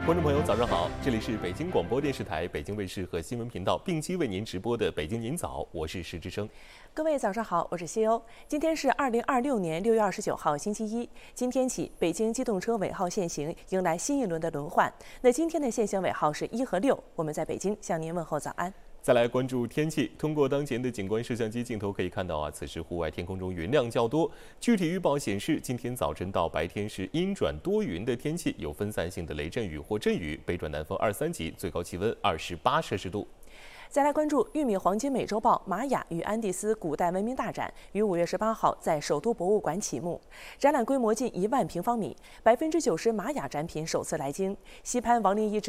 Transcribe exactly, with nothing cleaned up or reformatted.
观众朋友，早上好！这里是北京广播电视台、北京卫视和新闻频道并机为您直播的《北京您早》，我是石之声。 各位早上好，我是西欧。今天是二零二六年六月二十九号，星期一。今天起，北京机动车尾号限行迎来新一轮的轮换。那今天的限行尾号是一和六。我们在北京向您问候早安。 再来关注天气，通过当前的景观摄像机镜头可以看到啊，此时户外天空中云量较多。具体预报显示，今天早晨到白天是阴转多云的天气，有分散性的雷阵雨或阵雨，北转南风二三级，最高气温二十八摄氏度。 再来关注玉米黄金美洲豹玛雅与安第斯古代文明大展，于五月十八号在首都博物馆启幕。展览规模近一万平方米，百分之九十玛雅展品首次来京。西潘王陵遗址